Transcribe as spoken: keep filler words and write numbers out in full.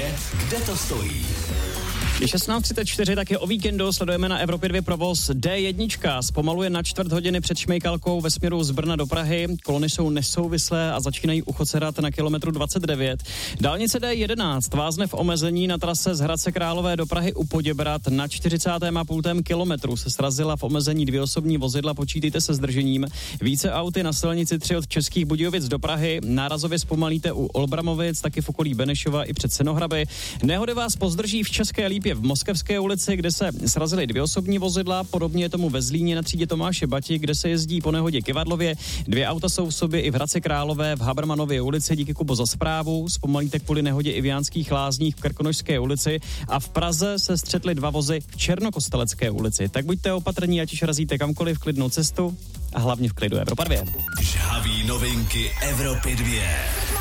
dvě, kde to stojí. Je šestnáct třicet čtyři, tak je o víkendu, sledujeme na Evropě dva provoz D jedna, zpomaluje na čtvrt hodiny před Šmejkalkou ve směru z Brna do Prahy, kolony jsou nesouvislé a začínají u Chocerat na kilometru dvacet devět. Dálnice D jedenáct vázne v omezení na trase z Hradce Králové do Prahy u Poděbrad na čtyřicátém a půl kilometru se srazila v omezení dvě osobní vozidla, počítejte se zdržením. Více auty na silnici tři od Českých Budějovic do Prahy, nárazově zpomalíte u Olbramovic, taky v okolí Benešova i před Senohraby. Nehody vás pozdrží v České Lípě v Moskevské ulici, kde se srazily dvě osobní vozidla, podobně je tomu ve Zlíně na třídě Tomáše Bati, kde se jezdí po nehodě Kyvadlově. Dvě auta jsou v sobě i v Hradci Králové, v Habermanově ulici, díky Kubo za zprávu. Zpomalíte kvůli nehodě i v Jánských Lázních v Krkonošské ulici a v Praze se střetly dva vozy v Černokostelecké ulici. Tak buďte opatrní, ať už razíte kamkoliv, klidnou cestu a hlavně v klidu. Evropa dva. Žhavý novinky Evropy dva.